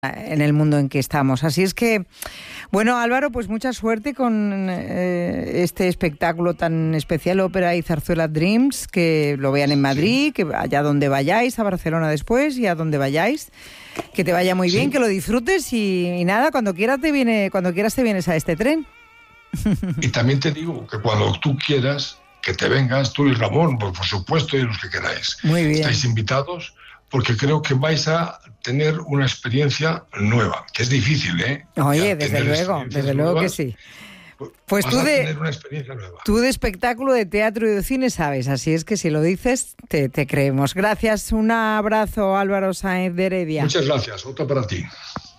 en el mundo en que estamos. Así es que, bueno, Álvaro, pues mucha suerte con este espectáculo tan especial, Ópera y Zarzuela Dreams, que lo vean en Madrid, que allá donde vayáis, a Barcelona después y a donde vayáis, que te vaya muy bien, que lo disfrutes y nada, cuando quieras te vienes a este tren. Y también te digo que cuando tú quieras, que te vengas, tú y Ramón, por supuesto, y los que queráis. Muy bien. Estáis invitados, porque creo que vais a tener una experiencia nueva, que es difícil, ¿eh? Oye, desde luego que sí. Pues vas a tener una experiencia nueva. Tú de espectáculo, de teatro y de cine sabes, así es que si lo dices, te creemos. Gracias, un abrazo, Álvaro Sáenz de Heredia. Muchas gracias, otra para ti.